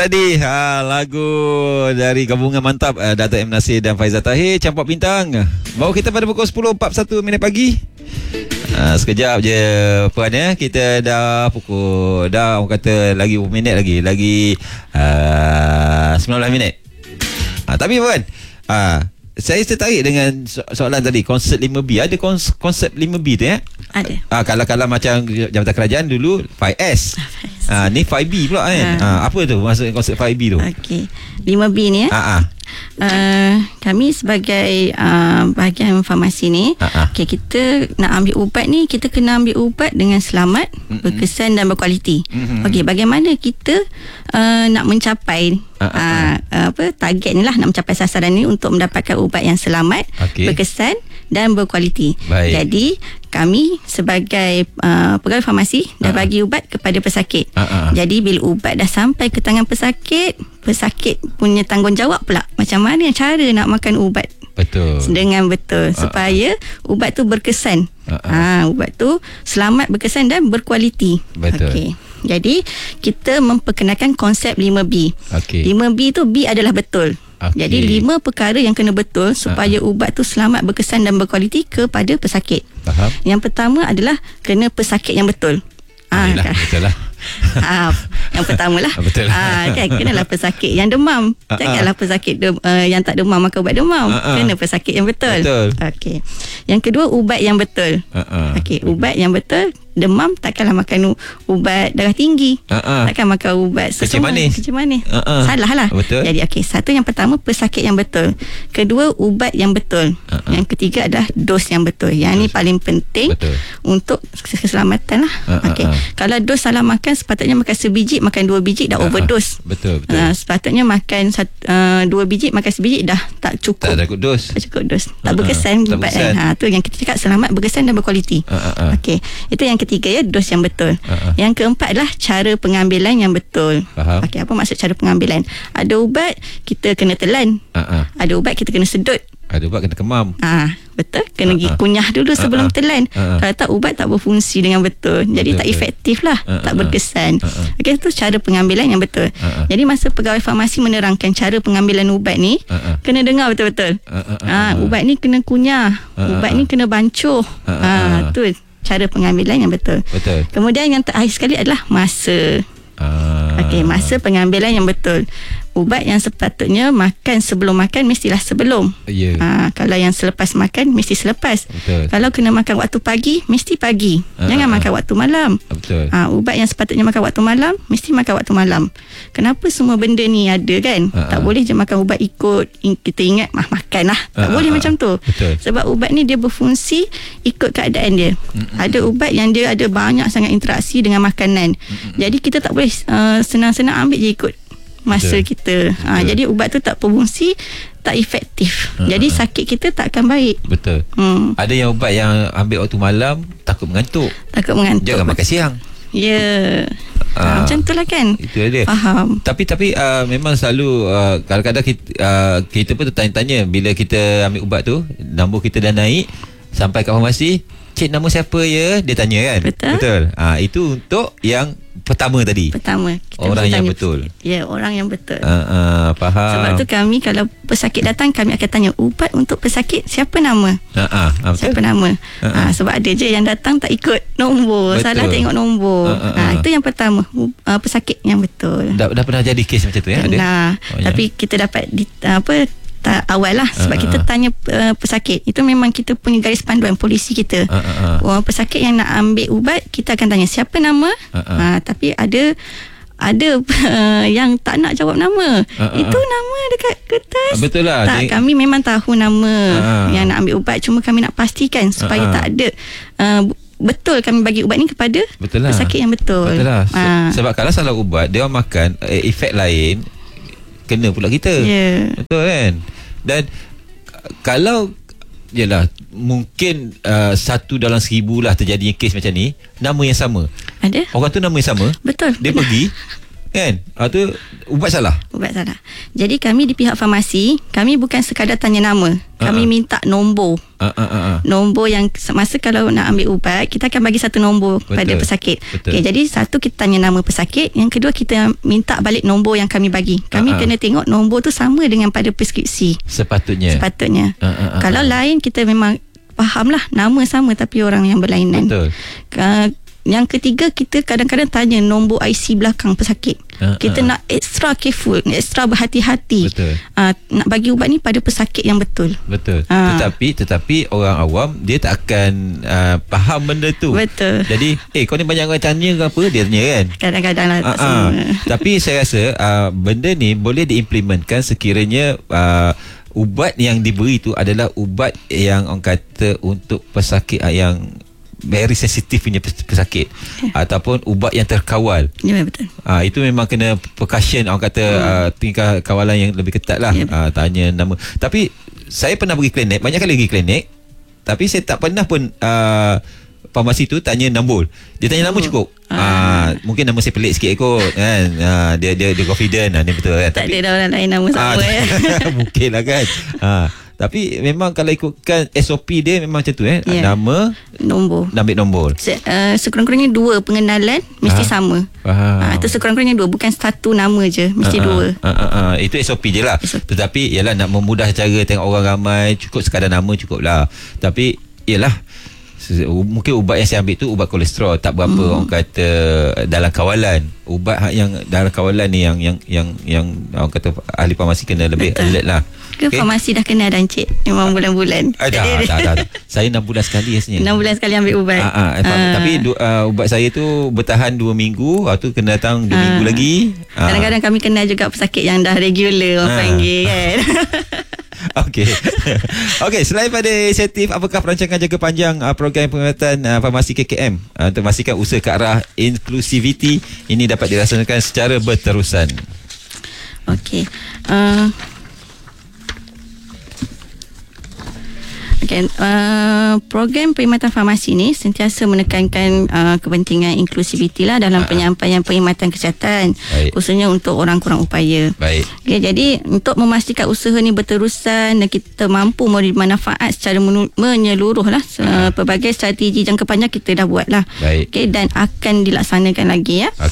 Tadi lagu dari gabungan mantap Dato' M. Nasir dan Faizal Tahir, Campak Bintang. Bawa kita pada pukul 10.41 pagi. Sekejap je Puan ya. Kita dah orang kata lagi berapa minit lagi 19 minit. Tapi Puan, saya tertarik dengan soalan tadi, konsep 5B. Ada konsep 5B tu ya? Ada. Kalau macam Jabatan Kerajaan dulu 5S. Ni 5B pula kan. Apa tu maksud konsep 5B tu? Okey. 5B ni ya. Kami sebagai bahagian farmasi ni, okay, kita nak ambil ubat ni, kita kena ambil ubat dengan selamat, berkesan dan berkualiti. Okey, bagaimana kita nak mencapai target ni lah, nak mencapai sasaran ni untuk mendapatkan ubat yang selamat, berkesan dan berkualiti. Baik. Jadi kami sebagai pegawai farmasi dah bagi ubat kepada pesakit. Jadi bila ubat dah sampai ke tangan pesakit punya tanggungjawab pula macam mana cara nak makan ubat dengan betul supaya ubat tu berkesan. Ubat tu selamat, berkesan dan berkualiti. Okey. Jadi kita memperkenalkan konsep 5B. 5B tu, B adalah betul. Jadi 5 perkara yang kena betul supaya ubat tu selamat, berkesan dan berkualiti kepada pesakit. Yang pertama adalah kena pesakit yang betul. Betul lah. Yang pertama lah. Betul lah. Kan kenalah pesakit yang demam. Janganlah pesakit yang tak demam makan ubat demam. Kena pesakit yang betul. Okey. Yang kedua, ubat yang betul. Okey, ubat yang betul. Demam takkanlah makan ubat darah tinggi. Takkan makan ubat kecil manis. Salah lah. Betul. Jadi okey, satu yang pertama pesakit yang betul. Kedua, ubat yang betul. Yang ketiga adalah dos yang betul. Yang ni paling penting untuk keselamatan lah. Okey. Kalau dos salah makan, sepatutnya makan sebiji, makan 2 biji dah overdose. Betul. Sepatutnya makan 2 biji, makan sebiji dah tak cukup. Tak cukup dos. Tak berkesan ubat kan. Tu yang kita cakap selamat, berkesan dan berkualiti. Okey. Itu yang ketiga ya, dos yang betul. Yang keempat adalah cara pengambilan yang betul. Okey, apa maksud cara pengambilan? Ada ubat kita kena telan. Ada ubat kita kena sedut. Ada ubat kena kemam. Betul, kena kunyah dulu sebelum telan. Kalau tak, ubat tak berfungsi dengan betul. Jadi tak efektif lah, tak berkesan. Okey, itu cara pengambilan yang betul. Jadi masa pegawai farmasi menerangkan cara pengambilan ubat ni, kena dengar betul-betul. Ubat ni kena kunyah, ubat ni kena bancuh. Tu cara pengambilan yang betul. Kemudian yang terakhir sekali adalah masa. Okey, masa pengambilan yang betul. Ubat yang sepatutnya makan sebelum makan, mestilah sebelum. Kalau yang selepas makan, mesti selepas. Kalau kena makan waktu pagi, mesti pagi. Jangan makan waktu malam. Ubat yang sepatutnya makan waktu malam, mesti makan waktu malam. Kenapa semua benda ni ada kan? Tak boleh je makan ubat ikut kita ingat makan lah. Tak boleh macam tu. Sebab ubat ni dia berfungsi ikut keadaan dia. Ada ubat yang dia ada banyak sangat interaksi dengan makanan. Jadi kita tak boleh senang-senang ambil je ikut masa kita. Jadi ubat tu tak berfungsi, tak efektif. Jadi sakit kita tak akan baik. Betul. Ada yang ubat yang ambil waktu malam takut mengantuk. Jangan makan siang. Ya. Macam tu lah kan. Itu dia. Faham. Tapi memang selalu kadang-kadang kita pun tertanya-tanya bila kita ambil ubat tu, nombor kita dah naik sampai kat farmasi, cik nama siapa ya? Dia tanya kan. Betul. Itu untuk yang pertama tadi. Orang yang betul. Ya, orang yang betul. Faham. Sebab tu kami kalau pesakit datang, kami akan tanya ubat untuk pesakit siapa nama. Siapa nama. Sebab ada je yang datang tak ikut nombor. Betul. Salah tengok nombor. Itu yang pertama, pesakit yang betul. Dah pernah jadi kes macam tu ya? Tapi kita dapat awal lah. Sebab kita tanya pesakit. Itu memang kita punya garis panduan polisi kita. Pesakit yang nak ambil ubat, kita akan tanya siapa nama. Tapi ada yang tak nak jawab nama. Itu nama dekat kertas. Betul lah. Kami memang tahu nama yang nak ambil ubat. Cuma kami nak pastikan supaya tak ada betul kami bagi ubat ni kepada pesakit yang betul. Sebab kalau salah ubat, dia orang makan efek lain, kena pula kita. Betul kan? Dan kalau yelah, mungkin 1 dalam 1000 lah terjadinya kes macam ni, nama yang sama. Ada. Orang tu nama yang sama. Betul. Dia pergi kan? Tu ubat salah. Ubat salah. Jadi kami di pihak farmasi, kami bukan sekadar tanya nama. Kami minta nombor. Nombor yang masa kalau nak ambil ubat, kita akan bagi satu nombor pada pesakit. Okay, jadi satu kita tanya nama pesakit, yang kedua kita minta balik nombor yang kami bagi. Kami kena tengok nombor tu sama dengan pada preskripsi. Sepatutnya. Kalau lain kita memang fahamlah nama sama tapi orang yang berlainan. Betul. Yang ketiga, kita kadang-kadang tanya nombor IC belakang pesakit. Kita nak extra careful, extra berhati-hati. Nak bagi ubat ni pada pesakit yang betul. Tetapi orang awam dia tak akan faham benda tu. Betul. Jadi kau ni banyak orang tanya ke apa, dia tanya kan. Kadang-kadang lah tak semua. Tapi saya rasa benda ni boleh diimplementkan sekiranya ubat yang diberi tu adalah ubat yang orang kata untuk pesakit yang very sensitif punya pesakit, ataupun ubat yang terkawal. Ya, betul. Itu memang kena percussion, orang kata tingkah kawalan yang lebih ketat lah. Tanya nama. Tapi saya pernah pergi klinik, banyak kali pergi klinik, tapi saya tak pernah pun farmasi tu tanya nombor. Dia tanya nama cukup. Mungkin nama saya pelik sikit kot kan. Dia confident ni betul kan. Tak ada orang lain nama sama mungkin lah kan. Tapi memang kalau ikutkan SOP dia memang macam tu nama, nombor, ambil nombor. Sekurang-kurangnya 2 pengenalan mesti sama. Itu sekurang-kurangnya 2, bukan satu nama je, mesti 2. Itu SOP je lah. Tetapi yalah, nak memudah cara tengok orang ramai, cukup sekadar nama cukup lah. Tapi yalah, mungkin ubat yang saya ambil tu ubat kolesterol, tak berapa orang kata dalam kawalan. Ubat yang dalam kawalan ni yang orang kata ahli farmasi kena lebih alert lah. Farmasi dah kenal dah Encik memang bulan-bulan. Dah. Saya 6 bulan sekali rasanya. 6 bulan sekali ambil ubat. Tapi ubat saya tu bertahan 2 minggu. Tu kena datang 2 minggu lagi. Kadang-kadang kami kenal juga pesakit yang dah regular orang panggil kan. Okey, selain pada inisiatif, apakah perancangan jangka panjang program penguatan farmasi KKM untuk memastikan usaha ke arah inklusiviti ini dapat dilaksanakan secara berterusan? Okey. Program perkhidmatan farmasi ni sentiasa menekankan kepentingan inklusiviti lah dalam penyampaian perkhidmatan kesihatan, khususnya untuk orang kurang upaya. Jadi untuk memastikan usaha ni berterusan dan kita mampu memberi manfaat secara menyeluruh lah, pelbagai strategi jangka panjang kita dah buat lah. Dan akan dilaksanakan lagi ya.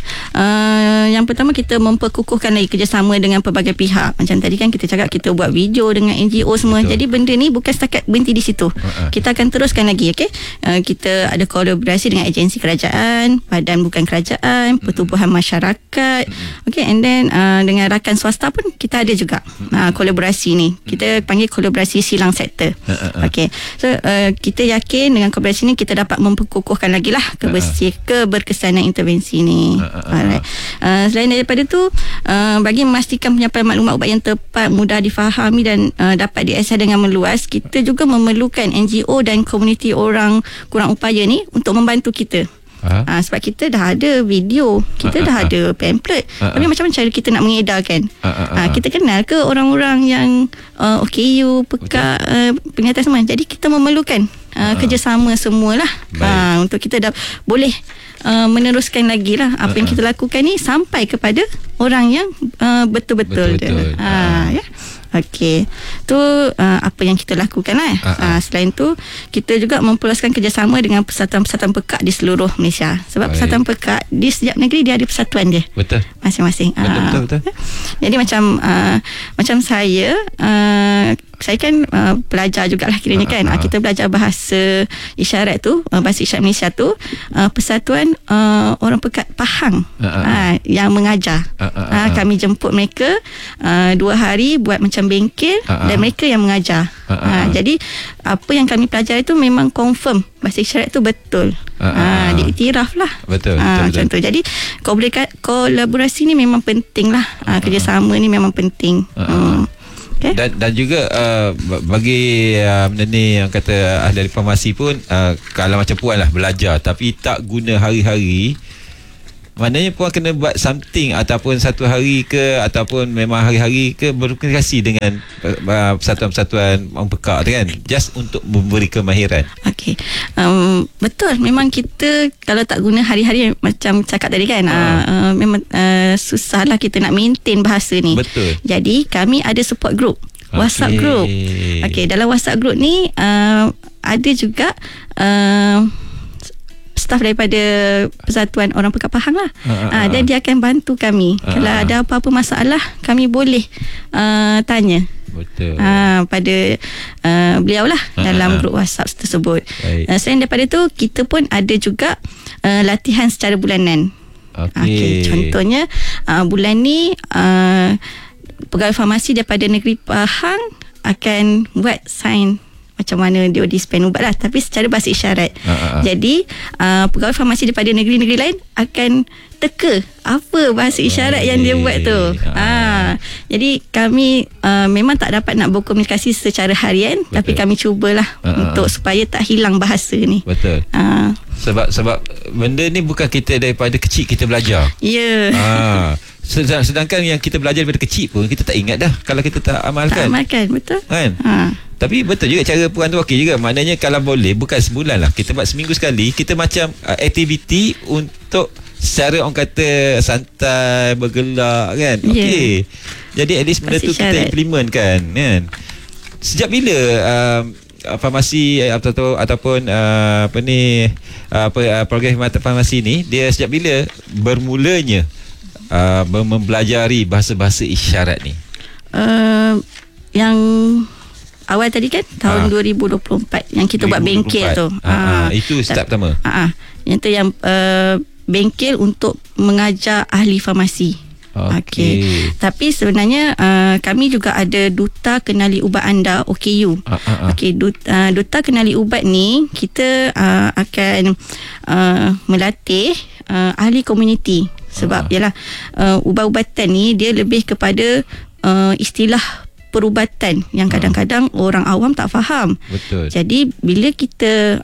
Yang pertama, kita memperkukuhkan lagi kerjasama dengan pelbagai pihak. Macam tadi kan kita cakap kita buat video dengan NGO semua. Jadi benda ni bukan setakat berhenti di situ. Kita akan teruskan lagi. Kita ada kolaborasi dengan agensi kerajaan, badan bukan kerajaan, pertubuhan masyarakat. And then dengan rakan swasta pun kita ada juga kolaborasi ni. Kita panggil kolaborasi silang sektor. So kita yakin dengan kolaborasi ni kita dapat memperkukuhkan lagi lah keberkesanan intervensi ni. Selain daripada tu, bagi memastikan penyampaian maklumat ubat yang tepat, mudah difahami dan dapat diakses dengan meluas, kita juga memerlukan NGO dan komuniti orang kurang upaya ni untuk membantu kita. Sebab kita dah ada video, kita dah ada pamphlet. Tapi macam mana cara kita nak mengedarkan? Kita kenal ke orang-orang yang OKU, PEKA, pengingatkan semua. Jadi kita memerlukan kerjasama semualah untuk kita dah boleh meneruskan lagi lah apa yang kita lakukan ni sampai kepada orang yang betul-betul. Ya. Tu apa yang kita lakukan lah. Selain tu, kita juga memperluaskan kerjasama dengan persatuan-persatuan PEKA di seluruh Malaysia. Sebab persatuan PEKA di setiap negeri dia ada persatuan dia. Betul. Masing-masing. Betul. Jadi macam saya kan pelajar jugalah kiranya kan. Kita belajar bahasa isyarat tu, bahasa isyarat Malaysia tu, persatuan orang PEKA Pahang yang mengajar. Kami jemput mereka 2 hari buat macam bengkel dan mereka yang mengajar. Jadi apa yang kami pelajari itu memang confirm bahasa isyarat tu betul. Diiktiraf lah. Betul. Macam tu. Jadi kolaborasi ni memang penting lah. Kerjasama ni memang penting. Dan juga bagi benda ni yang kata ahli farmasi pun, kalau macam puan lah belajar tapi tak guna hari-hari, Maknanya puan kena buat something, ataupun satu hari ke, ataupun memang hari-hari ke, berkomunikasi dengan persatuan-persatuan orang pekak tu kan, just untuk memberi kemahiran. Okey, betul. Memang kita kalau tak guna hari-hari macam cakap tadi kan, memang susahlah kita nak maintain bahasa ni. Betul. Jadi kami ada support group, WhatsApp group. Okey, dalam WhatsApp group ni ada juga staf daripada Persatuan Orang Pekak Pahang lah. Dan dia akan bantu kami. Kalau ada apa-apa masalah, kami boleh tanya. Betul. Pada beliau lah dalam grup WhatsApp tersebut. Selain daripada tu, kita pun ada juga latihan secara bulanan. Okey, contohnya bulan ni pegawai farmasi daripada negeri Pahang akan buat sign macam mana dia dispen ubat lah, tapi secara bahasa isyarat. Jadi pegawai farmasi daripada negeri-negeri lain akan teka apa bahasa isyarat yang dia buat tu. Jadi kami memang tak dapat nak berkomunikasi secara harian. Betul. Tapi kami cubalah untuk supaya tak hilang bahasa ni. Betul. Sebab benda ni bukan kita daripada kecil kita belajar. Ya. Sedangkan yang kita belajar daripada kecil pun kita tak ingat dah kalau kita tak amalkan. Tak amalkan, betul. Kan? Tapi betul juga cara puan tu okey juga. Maknanya kalau boleh bukan sebulan lah, kita buat seminggu sekali. Kita macam aktiviti untuk secara orang kata santai, bergelak kan. Okey. Jadi at least benda tu kita implement kan. Sejak bila farmasi ataupun program khidmat farmasi ni, dia sejak bila bermulanya mempelajari bahasa-bahasa isyarat ni? Yang awal tadi kan tahun 2024 yang kita 2024. Buat bengkel tu. Itu step pertama. Yang tu yang bengkel untuk mengajar ahli farmasi. Okey. Tapi sebenarnya kami juga ada Duta Kenali Ubat Anda, OKU. Okey, Duta Kenali Ubat ni kita akan melatih ahli komuniti. Sebab yalah ubat-ubatan ni dia lebih kepada istilah perubatan yang kadang-kadang orang awam tak faham. Betul. Jadi bila kita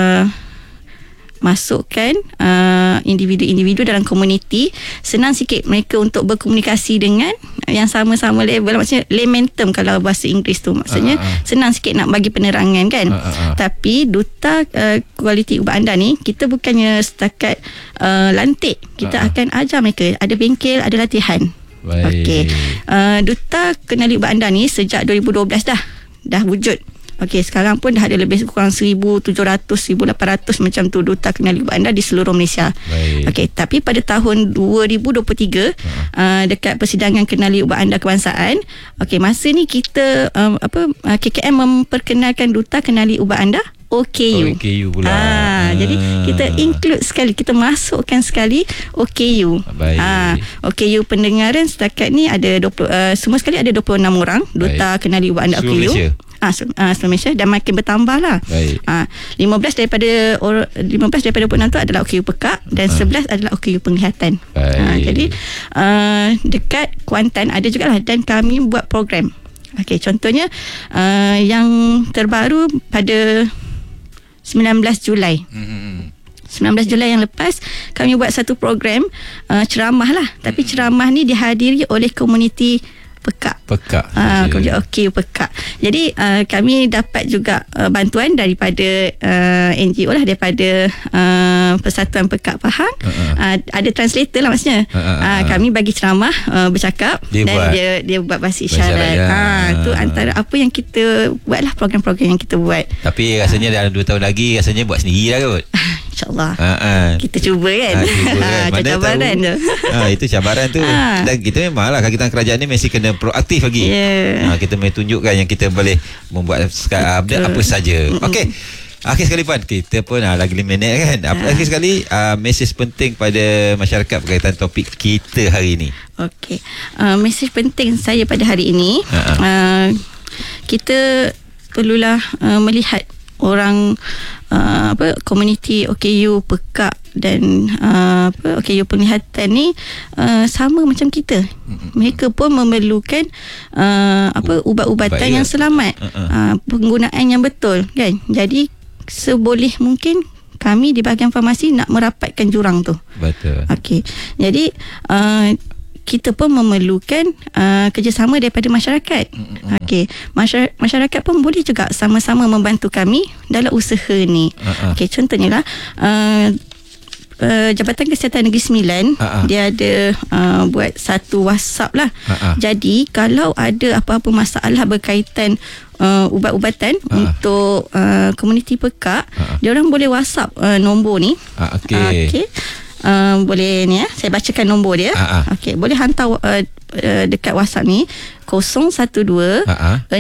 masukkan individu-individu dalam komuniti, senang sikit mereka untuk berkomunikasi dengan yang sama-sama level, maksudnya layman term kalau bahasa Inggeris tu, maksudnya senang sikit nak bagi penerangan kan. Tapi Duta Kualiti Ubat Anda ni, kita bukannya setakat lantik, kita akan ajar mereka, ada bengkel, ada latihan. Okey. Duta Kenali Ubat Anda ni sejak 2012 dah wujud. Okey, sekarang pun dah ada lebih kurang 1,700, 1,800 macam tu Duta Kenali Ubat Anda di seluruh Malaysia. Okey, tapi pada tahun 2023 dekat persidangan Kenali Ubat Anda Kebangsaan, okey, masa ni kita KKM memperkenalkan Duta Kenali Ubat Anda OKU. OKU pula. Jadi kita include sekali, kita masukkan sekali OKU. OKU pendengaran setakat ni ada 20, semua sekali ada 26 orang Duta Kenali Ubat Anda OKU. Seluruh Malaysia, dan makin bertambah lah. 15 daripada 26 tu adalah OKU Pekak dan 11 adalah OKU Penglihatan. Jadi dekat Kuantan ada juga lah, dan kami buat program. Okey, contohnya yang terbaru pada 19 Julai 19 Julai yang lepas, kami buat satu program ceramah lah. Tapi ceramah ni dihadiri oleh komuniti Pekak. OKU Pekak. Jadi kami dapat juga bantuan daripada NGO lah, daripada Persatuan Pekak Pahang. Ada translator lah maksudnya. Kami bagi ceramah, bercakap, dia buat bahasa isyarat. Itu antara apa yang kita buat lah, program-program yang kita buat. Tapi rasanya dalam 2 tahun lagi rasanya buat sendiri lah kot. InsyaAllah. Kita cuba kan. Cabaran tu. Itu cabaran tu. Dan kita memanglah kakitan kerajaan ni mesti kena proaktif lagi. Kita boleh tunjukkan yang kita boleh membuat update apa saja. Okey. Akhir sekali Puan, kita pun lagi 5 minit kan. Akhir sekali mesej penting pada masyarakat berkaitan topik kita hari ini. Okey. Mesej penting saya pada hari ini, kita perlulah melihat orang komuniti OKU Pekak dan OKU Penglihatan ni sama macam kita. Mereka pun memerlukan ubat-ubatan yang selamat, penggunaan yang betul kan. Jadi seboleh mungkin kami di bahagian farmasi nak merapatkan jurang tu. Betul. Okey. Jadi kita pun memerlukan kerjasama daripada masyarakat. Okey, masyarakat pun boleh juga sama-sama membantu kami dalam usaha ni. Okey, contohnya lah Jabatan Kesihatan Negeri Sembilan dia ada buat satu WhatsApp lah. Jadi kalau ada apa-apa masalah berkaitan ubat-ubatan untuk komuniti Pekak, dia orang boleh WhatsApp nombor ni. Okey. Boleh ni saya bacakan nombor dia. Okey, boleh hantar dekat WhatsApp ni 012 658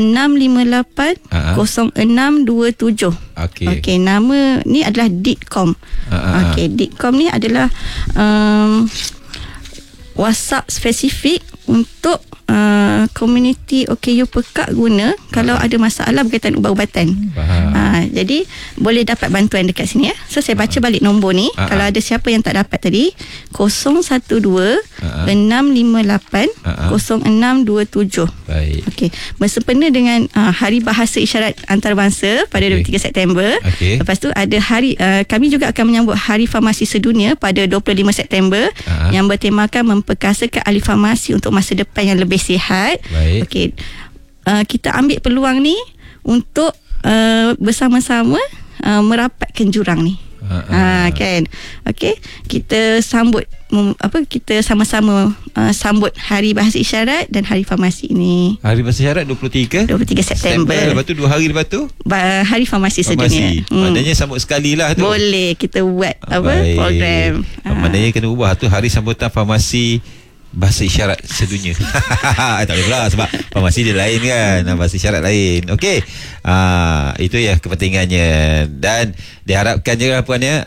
0627. Okey, nama ni adalah Ditcom. Okey, Ditcom ni adalah WhatsApp spesifik untuk komuniti OKU Pekak guna kalau ada masalah berkaitan ubat-ubatan. Jadi boleh dapat bantuan dekat sini ya. So saya baca balik nombor ni. Kalau ada siapa yang tak dapat tadi, 012 658 0627. Baik. Okey, bersempena dengan Hari Bahasa Isyarat Antarabangsa pada 23 September. Lepas tu ada hari kami juga akan menyambut Hari Farmasi Sedunia pada 25 September yang bertemakan memperkasakan ahli farmasi untuk masa depan yang lebih sihat. Okey. Kita ambil peluang ni untuk bersama-sama merapatkan jurang ni. Kan. Okey, kita sambut kita sama-sama sambut Hari Bahasa Isyarat dan Hari Farmasi ini. Hari Bahasa Isyarat 23 September. Lepas tu 2 hari lepas tu Hari Farmasi Sedunia. Maknanya sambut sekali lah tu. Boleh kita buat program. Maknanya kena ubah tu hari sambutan Farmasi Bahasa Isyarat Sedunia. Tak boleh pula sebab farmasi dia lain kan, bahasa isyarat lain. Okey. Itu ya kepentingannya, dan diharapkan juga puan ya,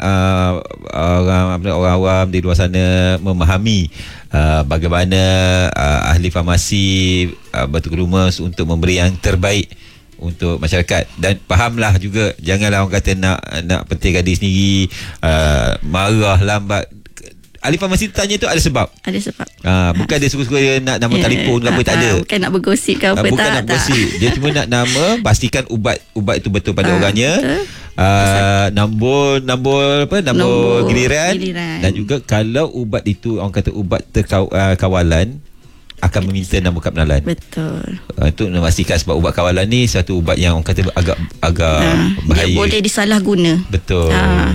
orang awam di luar sana memahami bagaimana ahli farmasi bertugas untuk memberi yang terbaik untuk masyarakat, dan fahamlah juga janganlah orang kata nak penting diri sendiri, marah lambat. Ahli farmasi tanya tu ada sebab. Bukan dia suka-suka dia nak nama telefon ke apa, tak ada. Bukan nak bergosip ke apa, bukan nak bergosip. Dia cuma nak nama, pastikan ubat itu betul pada orangnya. Nombor giliran. Dan juga kalau ubat itu orang kata ubat kawalan, akan meminta nombor kad pengenalan. Betul. Untuk memastikan, sebab ubat kawalan ni satu ubat yang orang kata agak bahaya. Dia boleh disalahguna. Betul.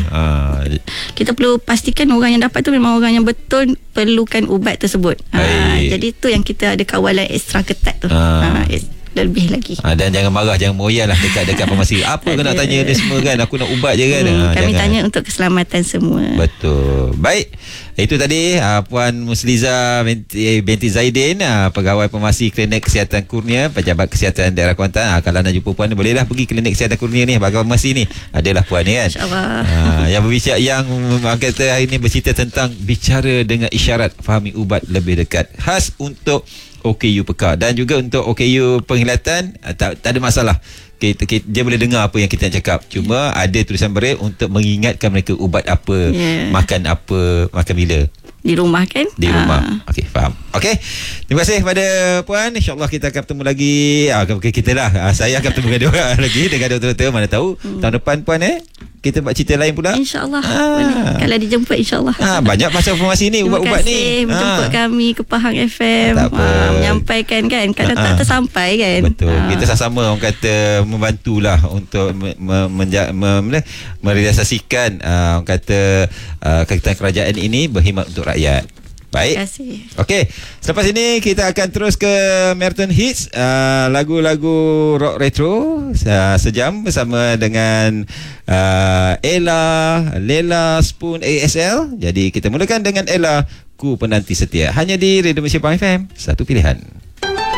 Kita perlu pastikan orang yang dapat tu memang orang yang betul perlukan ubat tersebut. Jadi tu yang kita ada kawalan ekstra ketat tu. Lebih lagi. Dan jangan marah, jangan meroyan lah dekat farmasi. Apa kau nak tanya ni semua kan? Aku nak ubat je kan? Kami tanya untuk keselamatan semua. Betul. Baik. Itu tadi Puan Musliza binti Zaidin, pegawai farmasi Klinik Kesihatan Kurnia, Pejabat Kesihatan Daerah Kuantan. Kalau nak jumpa puan, bolehlah pergi Klinik Kesihatan Kurnia ni, pegawai farmasi ni. Adalah puan ni kan? InsyaAllah. Yang berbicara, yang kata hari ni bercerita tentang bicara dengan isyarat, fahami ubat lebih dekat. Khas untuk OKU Pekak dan juga untuk OKU Penghilatan, tak ada masalah. Dia boleh dengar apa yang kita nak cakap. Cuma ada tulisan braille untuk mengingatkan mereka ubat apa, makan apa, makan bila. Di rumah kan? Di rumah. Okey, faham. Okey. Terima kasih kepada puan. InsyaAllah kita akan bertemu lagi. Kita lah. Saya akan bertemu dengan dia orang lagi, dengan doktor-doktor. Mana tahu tahun depan puan kita buat cerita lain pula. InsyaAllah. Kalau dijemput insyaAllah. Banyak pasal informasi ni, ubat-ubat ni. Menjemput kami ke Pahang FM. Menyampaikan kan. Kadang tak tersampai kan. Betul. Kita sama-sama orang kata membantulah untuk merealisasikan orang kata kegiatan kerajaan ini berkhidmat untuk rakyat. Baik. Terima kasih. Okey, selepas ini kita akan terus ke Marathon Hits, lagu-lagu rock retro sejam bersama dengan Ella Spoon ASL. Jadi kita mulakan dengan Ella, Ku Penanti Setia, hanya di Radio Malaysia Pahang FM, satu pilihan.